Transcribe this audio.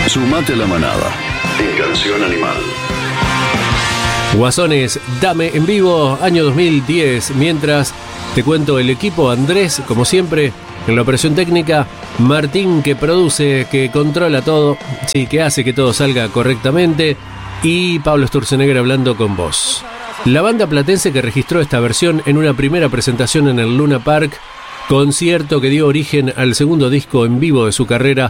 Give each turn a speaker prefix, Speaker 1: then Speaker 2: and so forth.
Speaker 1: Sumate a la manada. En Canción Animal.
Speaker 2: Guasones, Dame en vivo, año 2010. Mientras te cuento el equipo: Andrés, como siempre, en la operación técnica; Martín, que produce, que controla todo, sí, que hace que todo salga correctamente; y Pablo Sturzenegger hablando con vos. La banda platense que registró esta versión en una primera presentación en el Luna Park, concierto que dio origen al segundo disco en vivo de su carrera,